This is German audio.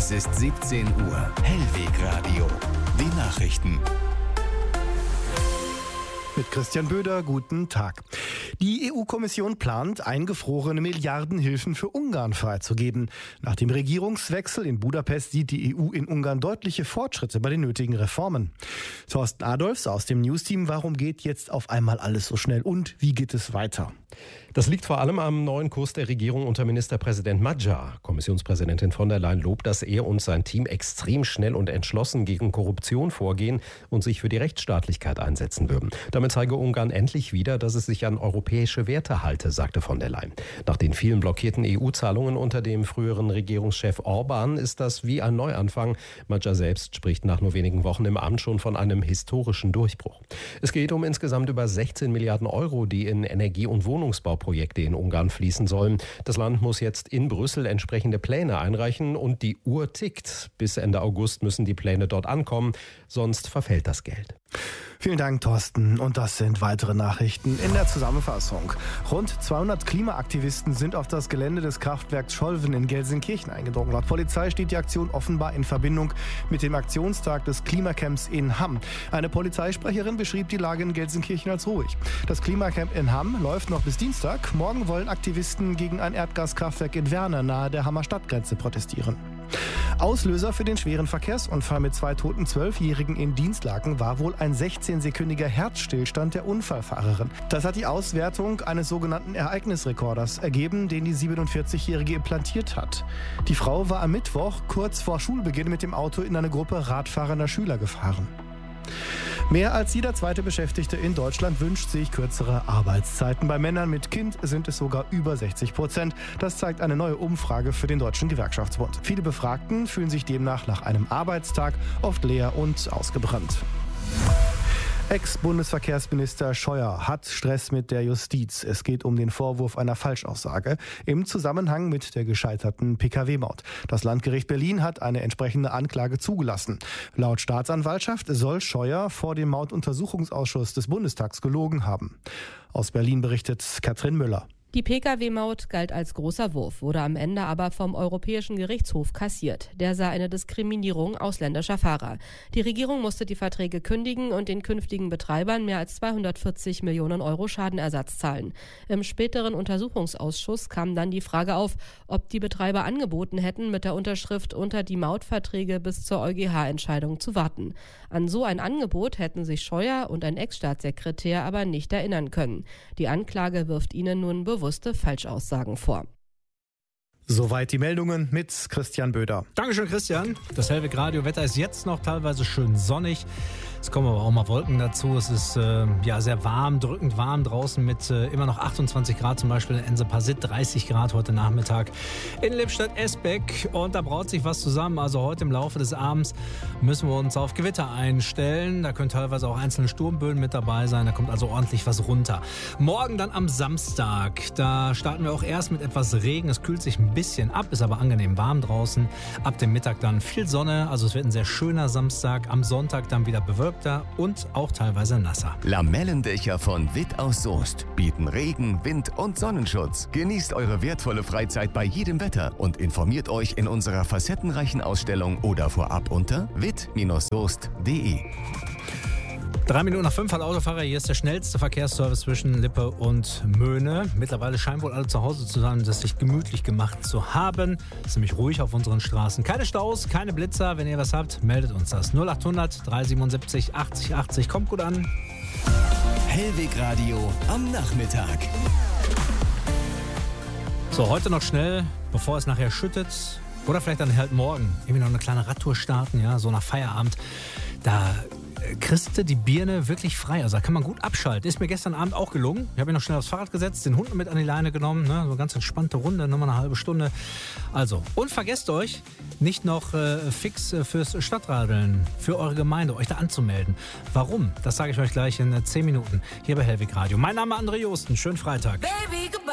Es ist 17 Uhr. Hellwegradio. Die Nachrichten. Mit Christian Böder, guten Tag. Die EU-Kommission plant, eingefrorene Milliardenhilfen für Ungarn freizugeben. Nach dem Regierungswechsel in Budapest sieht die EU in Ungarn deutliche Fortschritte bei den nötigen Reformen. Thorsten Adolfs aus dem Newsteam, warum geht jetzt auf einmal alles so schnell und wie geht es weiter? Das liegt vor allem am neuen Kurs der Regierung unter Ministerpräsident Magyar. Kommissionspräsidentin von der Leyen lobt, dass er und sein Team extrem schnell und entschlossen gegen Korruption vorgehen und sich für die Rechtsstaatlichkeit einsetzen würden. Damit zeige Ungarn endlich wieder, dass es sich an europäische Werte halte, sagte von der Leyen. Nach den vielen blockierten EU-Zahlungen unter dem früheren Regierungschef Orbán ist das wie ein Neuanfang. Magyar selbst spricht nach nur wenigen Wochen im Amt schon von einem historischen Durchbruch. Es geht um insgesamt über 16 Milliarden Euro, die in Energie- und Wohnungsbauprojekte in Ungarn fließen sollen. Das Land muss jetzt in Brüssel entsprechende Pläne einreichen und die Uhr tickt. Bis Ende August müssen die Pläne dort ankommen, sonst verfällt das Geld. Vielen Dank, Thorsten. Und das sind weitere Nachrichten in der Zusammenfassung. Rund 200 Klimaaktivisten sind auf das Gelände des Kraftwerks Scholven in Gelsenkirchen eingedrungen. Laut Polizei steht die Aktion offenbar in Verbindung mit dem Aktionstag des Klimacamps in Hamm. Eine Polizeisprecherin beschrieb die Lage in Gelsenkirchen als ruhig. Das Klimacamp in Hamm läuft noch bis Dienstag. Morgen wollen Aktivisten gegen ein Erdgaskraftwerk in Werner nahe der Hammer Stadtgrenze protestieren. Auslöser für den schweren Verkehrsunfall mit 2 toten 12-Jährigen in Dienstlaken war wohl ein 16-sekündiger Herzstillstand der Unfallfahrerin. Das hat die Auswertung eines sogenannten Ereignisrekorders ergeben, den die 47-Jährige implantiert hat. Die Frau war am Mittwoch kurz vor Schulbeginn mit dem Auto in eine Gruppe radfahrender Schüler gefahren. Mehr als jeder zweite Beschäftigte in Deutschland wünscht sich kürzere Arbeitszeiten. Bei Männern mit Kind sind es sogar über 60%. Das zeigt eine neue Umfrage für den Deutschen Gewerkschaftsbund. Viele Befragten fühlen sich demnach nach einem Arbeitstag oft leer und ausgebrannt. Ex-Bundesverkehrsminister Scheuer hat Stress mit der Justiz. Es geht um den Vorwurf einer Falschaussage im Zusammenhang mit der gescheiterten Pkw-Maut. Das Landgericht Berlin hat eine entsprechende Anklage zugelassen. Laut Staatsanwaltschaft soll Scheuer vor dem Mautuntersuchungsausschuss des Bundestags gelogen haben. Aus Berlin berichtet Katrin Müller. Die Pkw-Maut galt als großer Wurf, wurde am Ende aber vom Europäischen Gerichtshof kassiert. Der sah eine Diskriminierung ausländischer Fahrer. Die Regierung musste die Verträge kündigen und den künftigen Betreibern mehr als 240 Millionen Euro Schadenersatz zahlen. Im späteren Untersuchungsausschuss kam dann die Frage auf, ob die Betreiber angeboten hätten, mit der Unterschrift unter die Mautverträge bis zur EuGH-Entscheidung zu warten. An so ein Angebot hätten sich Scheuer und ein Ex-Staatssekretär aber nicht erinnern können. Die Anklage wirft ihnen nun bewusste Falschaussagen vor. Soweit die Meldungen mit Christian Böder. Dankeschön, Christian. Das Hellwegradio-Wetter ist jetzt noch teilweise schön sonnig. Es kommen aber auch mal Wolken dazu. Es ist sehr warm, drückend warm draußen mit immer noch 28 Grad, zum Beispiel in Ense-Pasit, 30 Grad heute Nachmittag in Lippstadt-Esbeck. Und da braut sich was zusammen. Also heute im Laufe des Abends müssen wir uns auf Gewitter einstellen. Da können teilweise auch einzelne Sturmböen mit dabei sein. Da kommt also ordentlich was runter. Morgen dann am Samstag. Da starten wir auch erst mit etwas Regen. Es kühlt sich ein bisschen ab, ist aber angenehm warm draußen. Ab dem Mittag dann viel Sonne. Also es wird ein sehr schöner Samstag. Am Sonntag dann wieder bewölkt und auch teilweise nasser. Lamellendächer von Witt aus Soest bieten Regen, Wind und Sonnenschutz. Genießt eure wertvolle Freizeit bei jedem Wetter und informiert euch in unserer facettenreichen Ausstellung oder vorab unter witt-soest.de. 3 Minuten nach 5 hat Autofahrer. Hier ist der schnellste Verkehrsservice zwischen Lippe und Möhne. Mittlerweile scheinen wohl alle zu Hause zu sein und es sich gemütlich gemacht zu haben. Es ist nämlich ruhig auf unseren Straßen. Keine Staus, keine Blitzer. Wenn ihr was habt, meldet uns das. 0800 377 80 80. Kommt gut an. Hellwegradio am Nachmittag. So, heute noch schnell, bevor es nachher schüttet. Oder vielleicht dann halt morgen. Irgendwie noch eine kleine Radtour starten, ja, so nach Feierabend. Da kriegst du die Birne wirklich frei. Also da kann man gut abschalten. Ist mir gestern Abend auch gelungen. Ich habe mich noch schnell aufs Fahrrad gesetzt, den Hund mit an die Leine genommen. Ne? So eine ganz entspannte Runde, nochmal eine halbe Stunde. Also, und vergesst euch, nicht noch fix fürs Stadtradeln, für eure Gemeinde, euch da anzumelden. Warum? Das sage ich euch gleich in 10 Minuten hier bei Hellwegradio. Mein Name ist André Josten. Schönen Freitag. Baby,